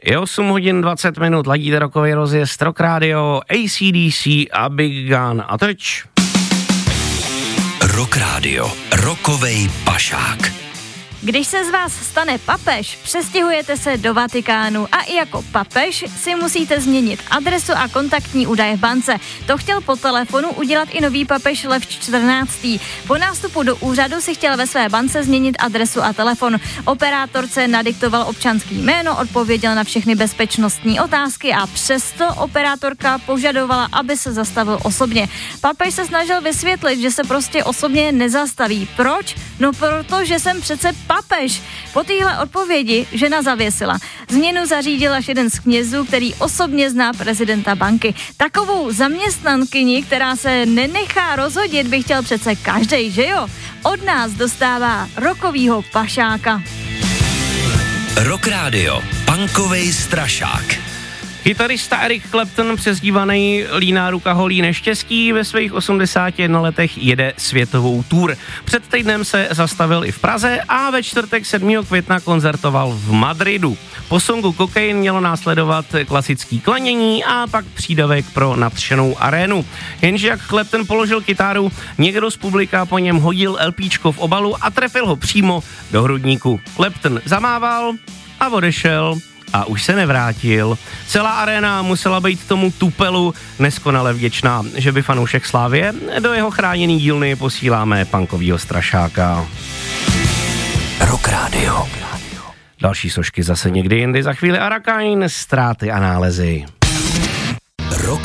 Je 8 hodin 20 minut, ladíte rokový rozjezd Rock Radio, AC/DC a Big Gun. A teď? Rock Radio, rokovej pašák. Když se z vás stane papež, přestěhujete se do Vatikánu a i jako papež si musíte změnit adresu a kontaktní údaje v bance. To chtěl po telefonu udělat i nový papež Lev XIV. Po nástupu do úřadu si chtěl ve své bance změnit adresu a telefon. Operátorce nadiktoval občanský jméno, odpověděl na všechny bezpečnostní otázky a přesto operátorka požadovala, aby se zastavil osobně. Papež se snažil vysvětlit, že se prostě osobně nezastaví. Proč? No protože jsem přece papež. Po téhle odpovědi žena zavěsila. Změnu zařídil až jeden z knězů, který osobně zná prezidenta banky. Takovou zaměstnankyni, která se nenechá rozhodit, by chtěl přece každej, že jo? Od nás dostává rokovýho pašáka. Rock Radio, punkovej strašák. Kytarista Eric Clapton, přezdívaný Líná ruka holí neštěstí, ve svých 81 letech jede světovou tour. Před týdnem se zastavil i v Praze a ve čtvrtek 7. května koncertoval v Madridu. Po songu Kokain mělo následovat klasický klanění a pak přídavek pro nadšenou arénu. Jenže jak Clapton položil kytaru, někdo z publika po něm hodil LPčko v obalu a trefil ho přímo do hrudníku. Clapton zamával a odešel. A už se nevrátil. Celá aréna musela být tomu tupelu neskonale vděčná, že by fanoušek Slávie do jeho chráněný dílny posíláme punkovýho strašáka. Rock Radio. Další sošky zase někdy jindy, za chvíli Arakain, ztráty a nálezy.